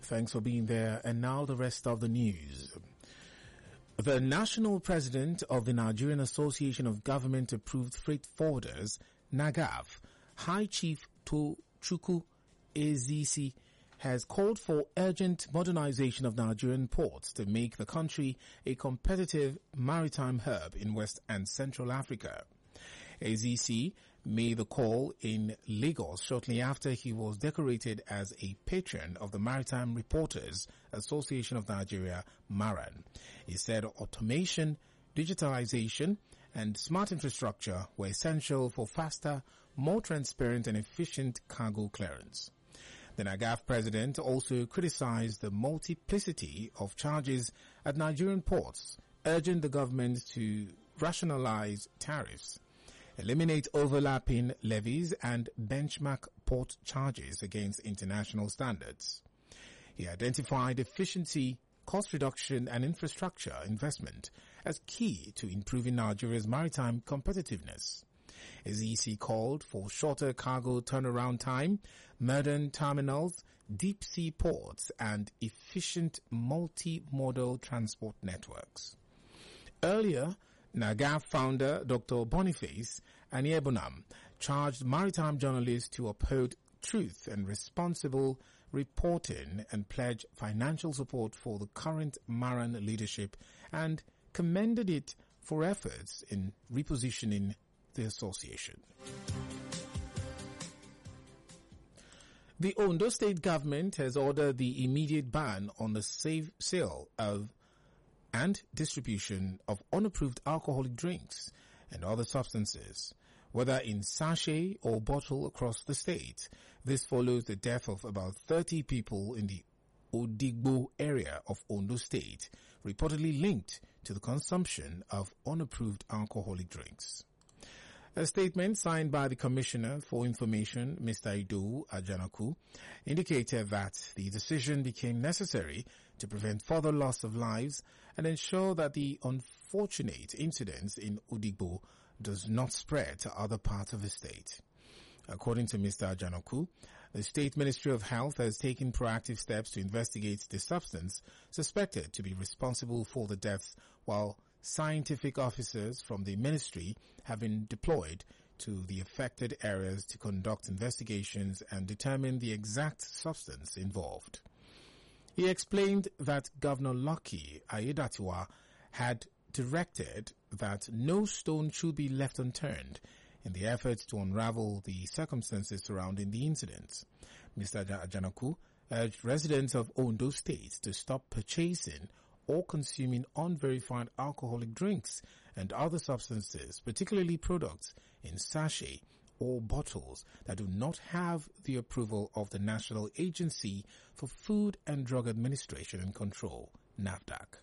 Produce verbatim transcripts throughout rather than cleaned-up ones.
Thanks for being there. And now the rest of the news. The national president of the Nigerian Association of Government-Approved Freight Forwarders, NAGAF, High Chief Tochukwu Ezisi, has called for urgent modernization of Nigerian ports to make the country a competitive maritime hub in West and Central Africa. Ezisi made the call in Lagos shortly after he was decorated as a patron of the Maritime Reporters Association of Nigeria, MARAN. He said automation, digitalization, and smart infrastructure were essential for faster, more transparent and efficient cargo clearance. The NAGAF president also criticized the multiplicity of charges at Nigerian ports, urging the government to rationalize tariffs, eliminate overlapping levies and benchmark port charges against international standards. He identified efficiency, cost reduction and infrastructure investment as key to improving Nigeria's maritime competitiveness. Ezisi called for shorter cargo turnaround time, modern terminals, deep sea ports and efficient multi-modal transport networks. Earlier, NAGAF founder Doctor Boniface Aniebonam charged maritime journalists to uphold truth and responsible reporting and pledge financial support for the current MARAN leadership and commended it for efforts in repositioning the association. The Ondo State government has ordered the immediate ban on the safe sale of and distribution of unapproved alcoholic drinks and other substances, whether in sachet or bottle across the state. This follows the death of about thirty people in the Odigbo area of Ondo State, reportedly linked to the consumption of unapproved alcoholic drinks. A statement signed by the Commissioner for Information, Mister Idowu Ajanaku, indicated that the decision became necessary to prevent further loss of lives and ensure that the unfortunate incidents in Odigbo does not spread to other parts of the state. According to Mister Ajanaku, the State Ministry of Health has taken proactive steps to investigate the substance suspected to be responsible for the deaths, while scientific officers from the ministry have been deployed to the affected areas to conduct investigations and determine the exact substance involved. He explained that Governor Lucky Aiyedatiwa had directed that no stone should be left unturned in the efforts to unravel the circumstances surrounding the incident. Mister Ajanaku urged residents of Ondo State to stop purchasing or consuming unverified alcoholic drinks and other substances, particularly products in sachet or bottles that do not have the approval of the National Agency for Food and Drug Administration and Control, NAFDAC.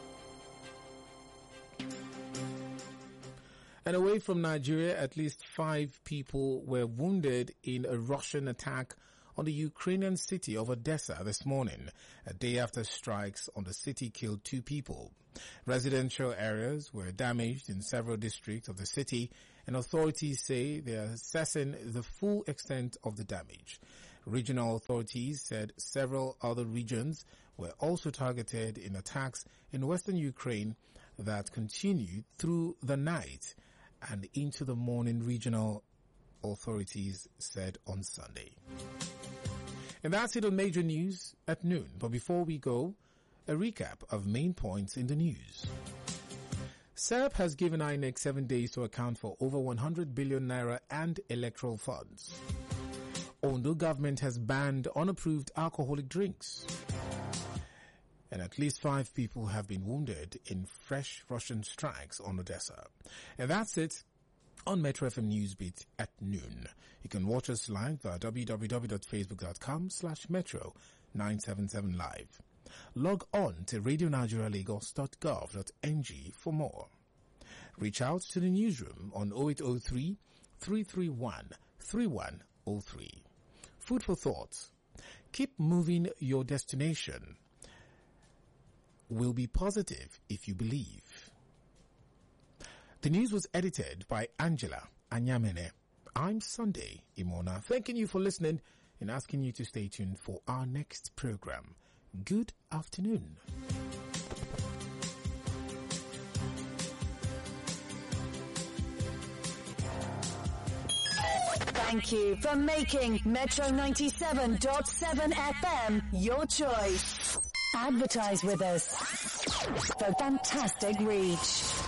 And away from Nigeria, at least five people were wounded in a Russian attack on the Ukrainian city of Odessa this morning, a day after strikes on the city killed two people. Residential areas were damaged in several districts of the city, and authorities say they are assessing the full extent of the damage. Regional authorities said several other regions were also targeted in attacks in western Ukraine that continued through the night and into the morning, regional authorities said on Sunday. And that's it on major news at noon. But before we go, a recap of main points in the news. S E R P has given I N E C seven days to account for over one hundred billion naira and electoral funds. Ondo government has banned unapproved alcoholic drinks. And at least five people have been wounded in fresh Russian strikes on Odessa. And that's it on Metro F M Newsbeat at noon. You can watch us live at w w w dot facebook dot com slash metro nine seven seven live. Log on to radio nigeria lagos dot gov dot n g for more. Reach out to the newsroom on oh eight oh three, three three one, three one oh three. Food for thought. Keep moving your destination. Will be positive if you believe. The news was edited by Angela Anyamene. I'm Sunday Imona, thanking you for listening and asking you to stay tuned for our next program. Good afternoon. Thank you for making Metro ninety-seven point seven F M your choice. Advertise with us for fantastic reach.